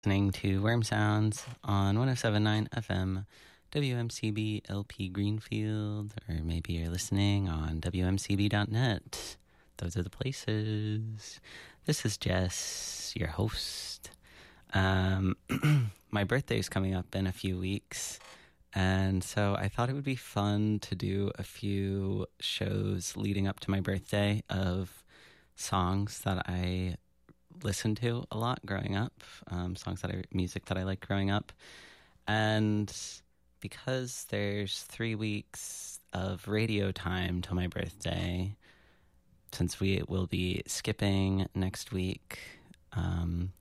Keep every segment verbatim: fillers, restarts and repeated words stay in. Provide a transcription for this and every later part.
Listening to Worm Sounds on one oh seven point nine F M, W M C B L P Greenfield, or maybe you're listening on W M C B dot net. Those are the places. This is Jess, your host. Um, my birthday is coming up in a few weeks, and so I thought it would be fun to do a few shows leading up to my birthday of songs that I listened to a lot growing up, um, songs that I, music that I liked growing up. And because there's three weeks of radio time till my birthday, since we will be skipping next week, um,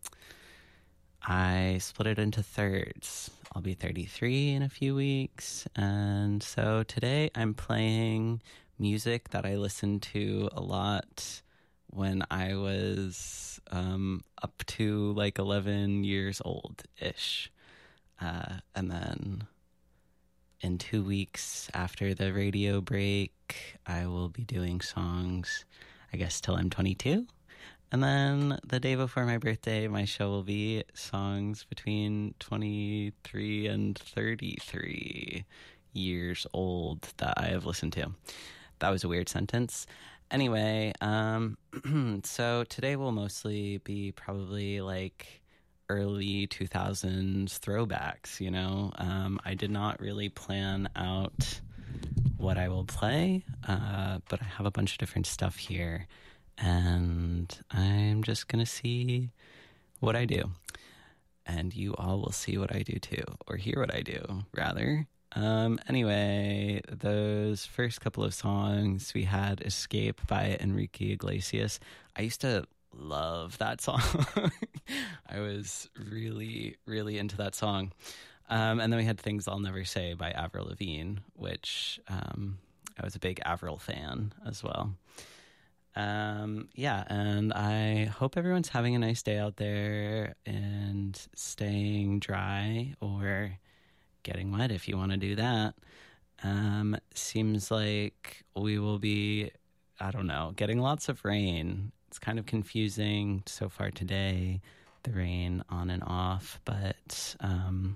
I split it into thirds. I'll be thirty-three in a few weeks, and so today I'm playing music that I listened to a lot when I was um, up to like eleven years old-ish. Uh, and then in two weeks after the radio break, I will be doing songs, I guess, till I'm twenty-two. And then the day before my birthday, my show will be songs between twenty-three and thirty-three years old that I have listened to. That was a weird sentence. Anyway, um, so today will mostly be probably like early two thousands throwbacks, you know? Um, I did not really plan out what I will play, uh, but I have a bunch of different stuff here, and I'm just gonna see what I do. And you all will see what I do too, or hear what I do, rather. Um, anyway, those first couple of songs, we had Escape by Enrique Iglesias. I used to love that song. I was really, really into that song. Um, and then we had Things I'll Never Say by Avril Lavigne, which um, I was a big Avril fan as well. Um, yeah, and I hope everyone's having a nice day out there and staying dry or getting wet if you want to do that. Um, seems like we will be, I don't know, getting lots of rain. It's kind of confusing so far today, the rain on and off, but um,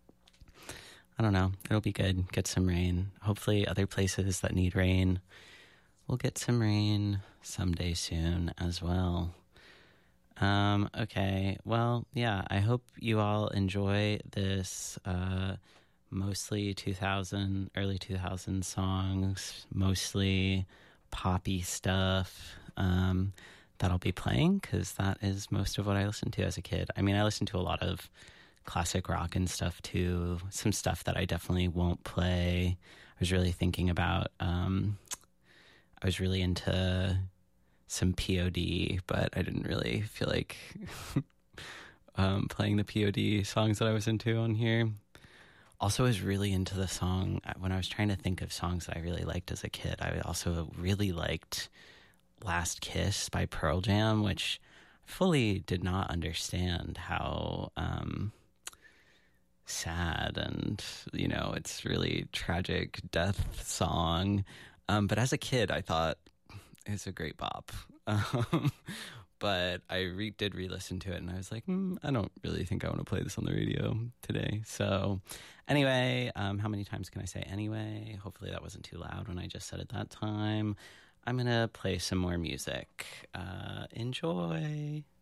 I don't know, it'll be good. Get some rain. Hopefully other places that need rain will get some rain someday soon as well. Um, okay, well, yeah, I hope you all enjoy this uh, mostly two thousand, early two thousand songs, mostly poppy stuff um, that I'll be playing, because that is most of what I listened to as a kid. I mean, I listened to a lot of classic rock and stuff too, some stuff that I definitely won't play. I was really thinking about, um, I was really into some P O D, but I didn't really feel like um, playing the P O D songs that I was into on here. Also was really into the song, when I was trying to think of songs that I really liked as a kid, I also really liked Last Kiss by Pearl Jam, which fully did not understand how um, sad and, you know, it's really tragic death song. Um, but as a kid, I thought, it's a great bop. Um, but I re- did re-listen to it, and I was like, mm, I don't really think I want to play this on the radio today. So anyway, um, how many times can I say anyway? Hopefully that wasn't too loud when I just said it that time. I'm going to play some more music. Uh, enjoy.